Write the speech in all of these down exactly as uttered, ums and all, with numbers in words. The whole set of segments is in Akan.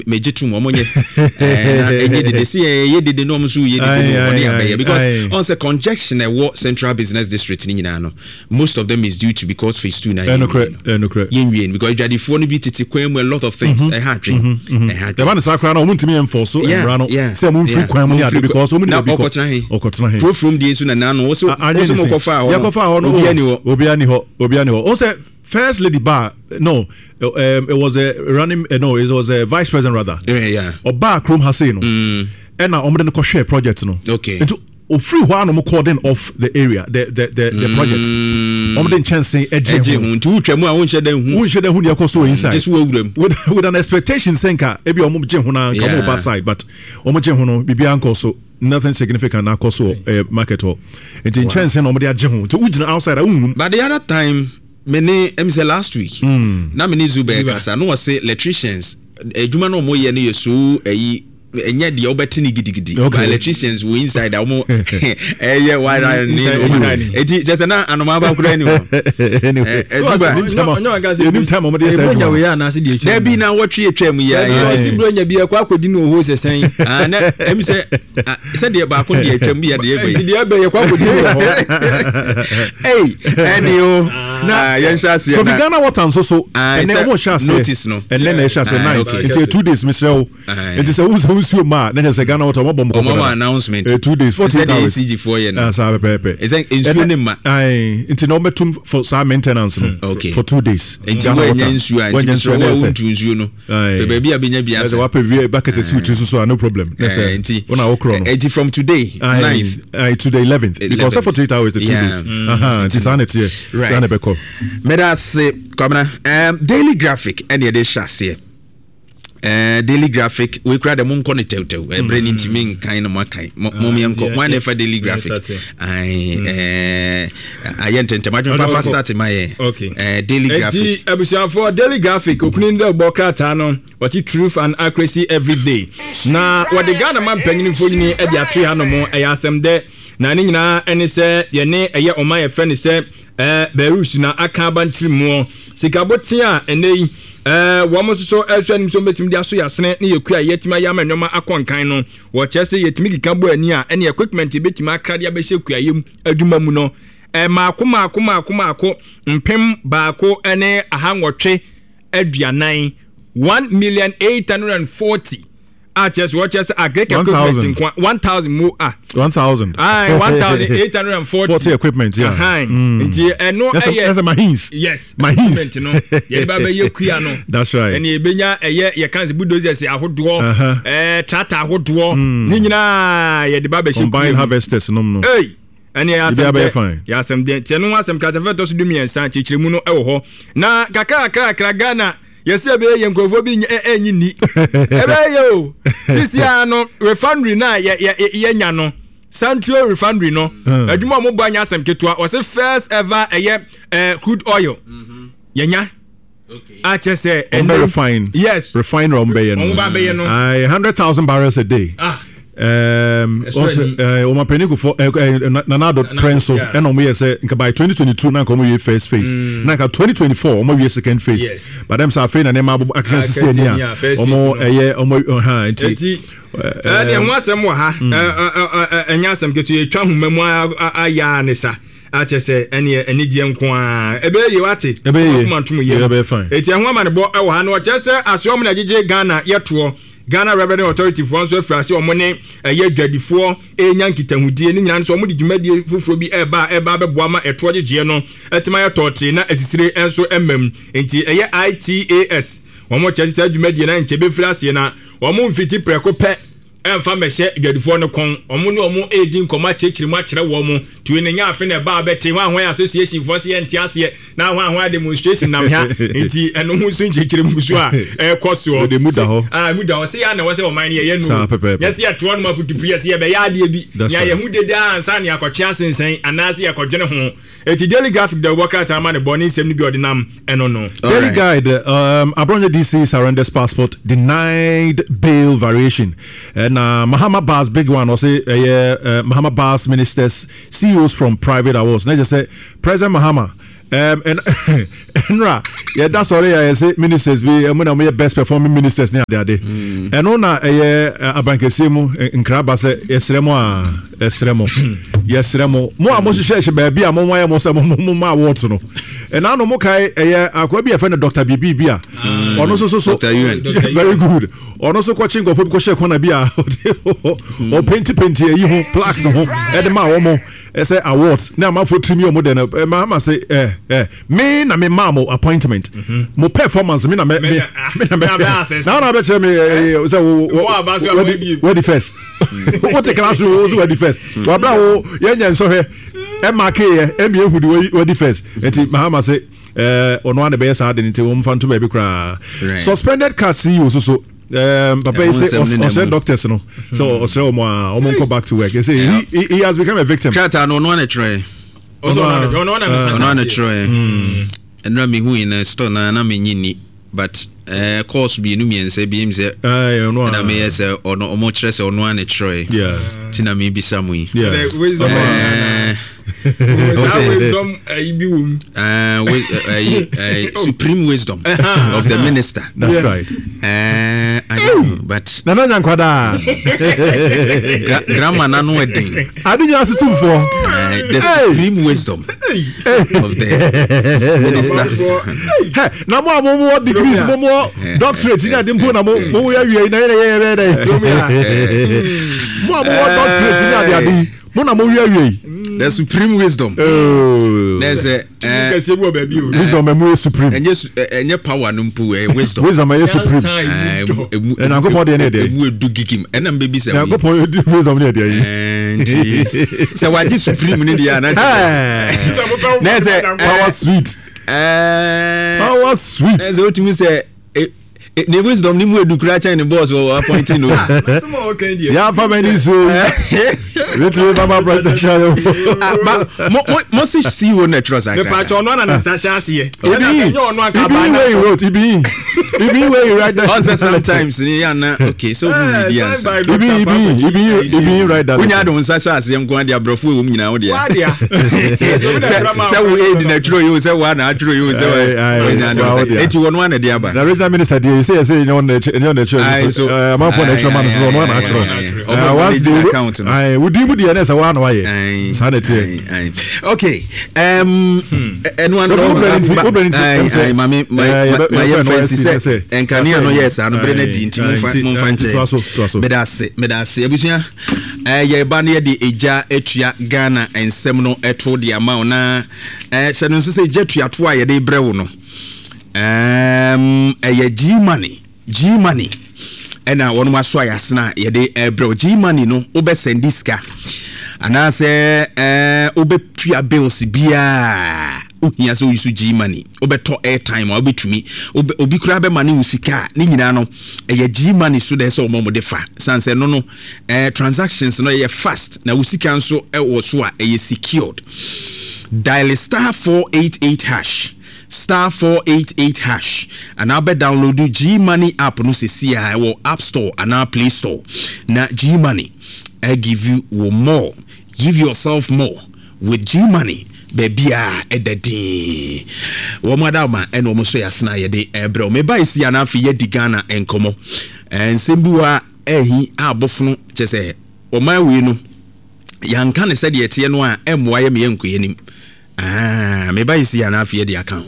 mejitu mo monye eh enye de se ye de de no so ye de de no because on say congestion e wo central business district ni nyina no most of them is due to because phase two na no correct no correct yen because jadi fo no bi titi kwan mu a lot of things e ha dwen e ha the man sakra na omuntimi enforce so enra no say mo free kwan mu ya because omu na okotena he okotena he pro from die so na na no wo so wo mo kofa ho yakofa ho no obi ani ho obi ani ho obi ani ho o say First Lady Bar, no, um, it was a running, uh, no, it was a vice president rather. Yeah, yeah. Or Bar Krum Hassan, mm. and now I'm going to share project, no. Okay. And to free one of cordon off the area, the the the, the mm. project. I'm going to chance say edge. Edge. Two tremu. I won't share them. Won't share them. Who they so inside. Just with them. With with an expectation, senka. Ebi omo je huna come over side, but omo je huno bibi anko so nothing significant na koso market ho. It's in chance say omo de je hu. To ujina outside. But the other time. Many em say last week mm. na many zube kasa no say electricians adwuma no mo ye no yeso eyi enye de obetini gidigidi okay. Electricians we inside amo eh why I need eti just na anoma ba kura ni anyway no no gazi nim time mo dey say we ya na se dey twa bi na wotwe etwa mu ya ya si bronya bi akwa akodi no ho se sen ah na em say say dey ba ko dey etwa mu ya dey be dey be akwa akodi no ho hey anyo na yen sha se na Ghana water so so and then mo sha se notice no and then sha se nine into two days me say into say who you ma na say Ghana water mo bomb ko announcement uh, two days forty hours C G four yen ah sa pepe is insu ni ma ai into no metum for some maintenance no okay. For two days into when insu a into when untu insu no to baby abenya bia say wa pe bucket is with so so no problem yes sir una okro no and from today ninth uh, to the eleventh because for forty-eight hours the two yeah. days mm. aha it's on it here right beko medas komna um Daily Graphic any dey share Uh, Daily Graphic we crowd the moon connected to a brain intimate kind of makai mommy uncle one for Daily Graphic I uh I enter imagine papa start my okay uh Daily Graphic ebusia for Daily Graphic okunin the bokata no was it truth and accuracy every day na what the Ghana man panyin fo ni e dia twe hanom e asem de na ni nyina ene se ye ne eye oma ye fe ne se eh Berus na aka bantiri mu sikabotia ene eh wo so ehwa nim so metim dia so yasene ne yekua yetima ya manwoma akonkan no wo chese yetimi kika bo ani a ene equipment betima akrade abehye kuayem aduma mu no eh maako maako maako maako mpem baako ene ahanwotwe aduanan one million eight hundred forty ah just watch us agric equipment one thousand mo ah one thousand ah one thousand eight hundred forty forty equipment yeah nti eno eye that's my hins yes my hins no ye ba be yekua no that's right ene ebenya eye ye kan se bulldozers ahodo eh tractor ahodo ni nyina ye de ba be combine harvesters no no hey ene asem ya asem de tenu asem kratafeto so dumi ensan chichiremu no ewo ho na kaka kaka kra Ghana yes ebe ye nkrofo bi enyi ni ebe ye o sisi ano refinery na ye ye nya no Central Refinery no adwuma mo bo anya asem ketua o se first ever eye crude oil ye nya okay a chese and refine yes refiner on be no one hundred thousand barrels a day ah um also o ma peniku for nanado prenso and on we say by twenty twenty-two na come we first phase na ka twenty twenty-four o ma we second phase but them say afei na na ma aka sisi ni a o mo eye o mo ha enti eh de ho asem wo ha enya asem ketu etwa homamu aya ne sa a chese ene ene die nko a ebe ye wate kuma ntum ye ebe fine eti ho ma ne bo e wo ha no chese asom na gege Ghana yeto Ghana Revenue Authority for so frase omone eye dwadifo enya nkitahudie ni nyina nso omudi dwumadie fufuro bi eba eba beboa ma eto gege no etima ye tote na esisire enso emam enti eye I T A S omo chese dwumadie na nchebe frase na omo mfiti preko pe emfa mehye dwadifo no kon omo ne omo edi nkoma chechirimu akere wo mo tuwe ne nya afi na ba bete ho ahwan association for se enti ase na ahwan ahwan demonstration nam ha enti eno hu so chechirimu so a e koso de muda ho ah muda ho se ya na wo se o man ye no yes ya to no maputu pri se ye be ya de bi ya ye hu de da ansa ne akotwe asensen anase ya kodwene ho enti Daily Graphic da worker time na boni sem ni bi ordinam eno no Daily Guide um Abronya D C surrenders passport denied bail variation and uh, Mahama Bas big one was say uh, uh, Mahama Bas ministers C E Os from private awards. Now just say President Mahama Um, and Enra, yeah, that's sorry. I say ministers be I'm gonna be best performing ministers near the day. And on a abankesimu in Kraba say esremo a esremo. Yes, remo. Mo a mo hye baby a mo wan mo say mo mo ma awards no. And now no mo kai eh akwa bi a friend Doctor B B bia. Ono so so so very good. Ono so coaching go for ko share corner bia. O painti painti yi ho plaques ho. E de ma wo mo e say awards. Na ma for trimi o mo de na ma ma say eh eh me na me ma mo appointment. Mo performance me na me me na me. Now na be tell me say where the first. What the class was where the first. Wa bra wo yenya nso he e mark ye e me ehudi where the first. Enti Mahama say eh ono an be yes hard nti wo mfa nto ba bi kra. Suspended card C E O so so um papa yeah, say also doctors no so also mo o go back to work. You say yeah. he, he has become a victim. Kata no no na try also no no na na try and na me hu in store na na me nyini but eh course bi no me nse bi im say eh no na me yes ono omo kire say ono na try yeah tina me bi samu yi yeah wisdom wisdom ibium uh supreme wisdom of the minister. That's yes. right. Uh, I don't know, but na na nyankwada grandma na no edin adinya asutu for the supreme wisdom of the minister. Hey, na mo mo mo degrees mo mo doctorate ni adimpo na mo mo ya wie na na ye be mo mo doctorate ni adi adi mo na mo wie wie the supreme wisdom. Oh, there's a wisdom e supreme enye enye power no mpu e wisdom wisdom e supreme and I go for the end there we do gikim and am baby say I go for the wisdom there there say what this supreme ni dia na there's a power sweet eh power sweet there's what you say the wisdom ni mu edukura chain the boss or appointing no ya fa many so little mama president mo mo si see one trust the patch on na Natasha here you where you wrote ibi ibi where you write that also sometimes ni na okay so who be answer ibi ibi ibi ibi write that when you don Natasha ase nko dia brofo wo nyina wo dia say we aid na tro you say one na tro you say eti one one dia ba the regional minister you say say you on the you on the church uh man for the extra man so one natural uh once the account I would do the next one why sanity okay um anyone know my my my friend say enkania no yes anu brene di nti mo fa nche medase medase abusia eh ye ba na de eja atua Ghana ensem no eto de ama na eh se no so say eja to a ye de brewo no um eh G money G money ena wonu maso ayasna ye de ebro G money no obe sendiska ana se eh obe tua bills bia ohia so yusu G money obe to airtime obe tumi obe obi kura be mane usika ni nyina no eh G money so de se omo de fa sanse no no eh transactions no ye fast na usika nso e wo so a eh secured. Dial star four eight eight hash star four eight eight hash and I'll be download the G Money app no se see I will App Store and our Play Store. Now G Money I give you more, give yourself more with G Money baby ah ededi wo madama and wo so yasna ye de ebro me buy see na fi ye di Ghana enkomo en sembiwa ehi abofunu chese o man we no yanka ne said ye tie no a emwa ye me enkoye nim ah me buy see na fi ye di account.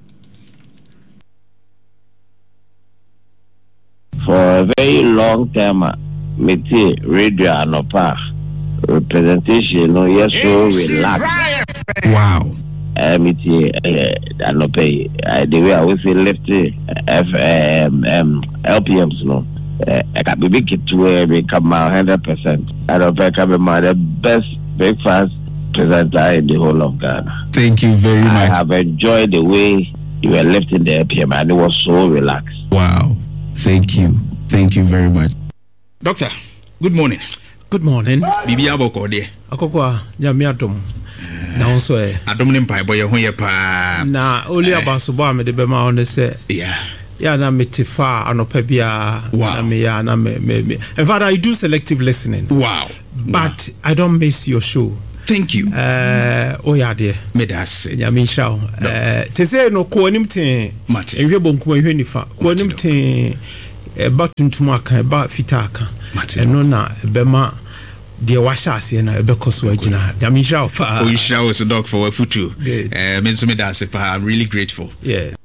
For a very long time, me see radio anopa representation no yes so relaxed. Wow. Uh, me see anopa the way I always say left F M um, L P Ms no. I got be big to where we come out hundred percent. I don't think I'm the best breakfast presenter in the whole of Ghana. Thank you very much. I have enjoyed the way you were lifting the L P M and it was so relaxed. Wow. Thank you. Thank you very much. Doctor, good morning. Good morning. Bibi aboko de. Akokwa nyame adom. Na onso e. Adom ne mpai boye ho ye pa. Na oli abasobo amede be ma on say. Yeah. Yeah, na metifa anopa bia na me ya na me me. In fact, I do selective listening. Wow. But wow. I don't miss your show. thank you eh o ya de me da se nyame nhyira wo eh sese no ko anim ten ehwe bonkum ehwe nifa ko anim ten e ba tuntum aka ba fita aka eno na bema de washa ase na ebe koso agina nyame nhyira wo pa o nhyira wo so doc for futu eh me so me da se pa I'm really grateful yeah